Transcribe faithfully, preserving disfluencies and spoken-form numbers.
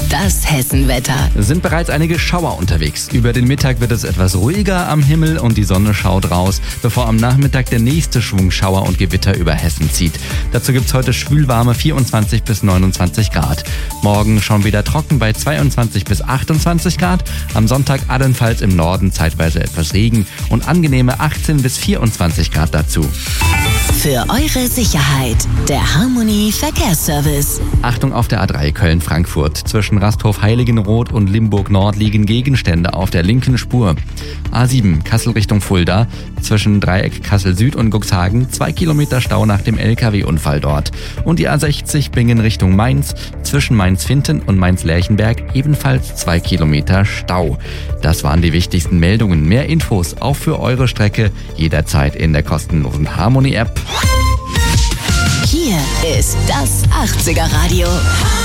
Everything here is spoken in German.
Das Hessenwetter. Es sind bereits einige Schauer unterwegs. Über den Mittag wird es etwas ruhiger am Himmel und die Sonne schaut raus, bevor am Nachmittag der nächste Schwung Schauer und Gewitter über Hessen zieht. Dazu gibt's heute schwülwarme vierundzwanzig bis neunundzwanzig Grad. Morgen schon wieder trocken bei zweiundzwanzig bis achtundzwanzig Grad. Am Sonntag allenfalls im Norden zeitweise etwas Regen und angenehme achtzehn bis vierundzwanzig Grad dazu. Für eure Sicherheit, der Harmony Verkehrsservice. Achtung auf der A drei Köln-Frankfurt. Zwischen Rasthof Heiligenroth und Limburg Nord liegen Gegenstände auf der linken Spur. A sieben Kassel Richtung Fulda. Zwischen Dreieck Kassel Süd und Cuxhagen zwei Kilometer Stau nach dem L K W-Unfall dort. Und die A sechzig Bingen Richtung Mainz. Zwischen Mainz-Finten und Mainz-Lerchenberg ebenfalls zwei Kilometer Stau. Das waren die wichtigsten Meldungen. Mehr Infos auch für eure Strecke jederzeit in der kostenlosen Harmony-App. Hier ist das achtziger Radio.